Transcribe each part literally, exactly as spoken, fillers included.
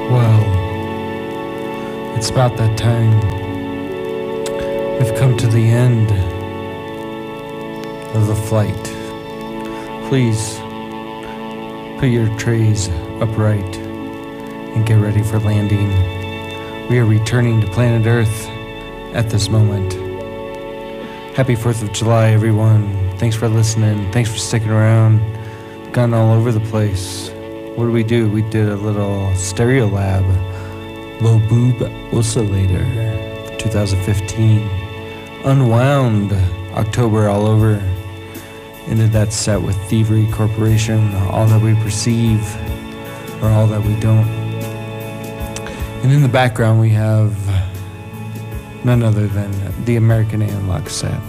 Well, it's about that time. We've come to the end of the flight. Please put your trays upright and get ready for landing. We are returning to planet Earth at this moment. Happy fourth of July, everyone. Thanks for listening. Thanks for sticking around. Gone all over the place. What did we do? We did a little Stereo Lab Low Boob Oscillator twenty fifteen. Unwound October all over. Ended that set with Thievery Corporation, All That We Perceive, or All That We Don't. And in the background we have none other than the American Analog set.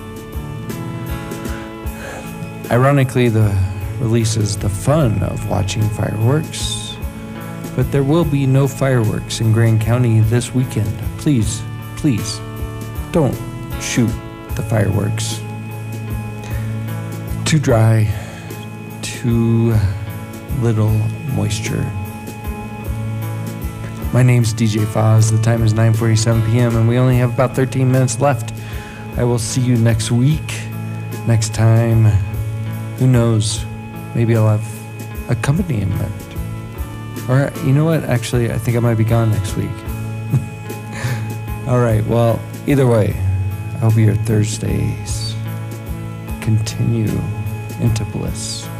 Ironically, the release is the fun of watching fireworks, but there will be no fireworks in Grand County this weekend. Please, please, don't shoot the fireworks. Too dry, too little moisture. My name's D J Foz. The time is nine forty-seven p.m. and we only have about thirteen minutes left. I will see you next week. Next time, who knows? Maybe I'll have accompaniment. Or, you know what? Actually, I think I might be gone next week. All right, well, either way, I hope your Thursdays continue into bliss.